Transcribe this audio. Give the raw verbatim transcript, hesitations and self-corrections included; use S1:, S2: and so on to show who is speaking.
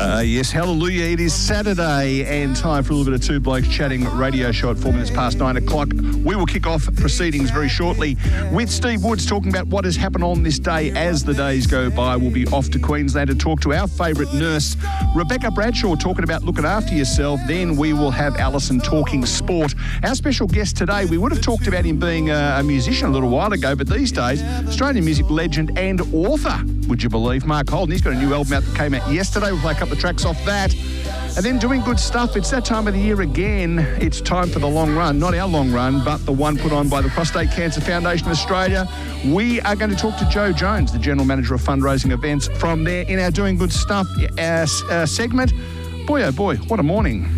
S1: Uh, yes, hallelujah. It is Saturday and time for a little bit of Two Blokes Chatting radio show at four minutes past nine o'clock. We will kick off proceedings very shortly with Steve Woods talking about what has happened on this day as the days go by. We'll be off to Queensland to talk to our favourite nurse, Rebecca Bradshaw, talking about looking after yourself. Then we will have Alison talking sport. Our special guest today, we would have talked about him being a, a musician a little while ago, but these days, Australian music legend and author, would you believe, Mark Holden. He's got a new album out that came out yesterday. We'll play a couple of tracks off that. And then doing good stuff. It's that time of the year again. It's time for the long run. Not our long run, but the one put on by the Prostate Cancer Foundation of Australia. We are going to talk to Joe Jones, the General Manager of Fundraising Events, from there in our Doing Good Stuff uh, uh, segment. Boy, oh boy, what a morning.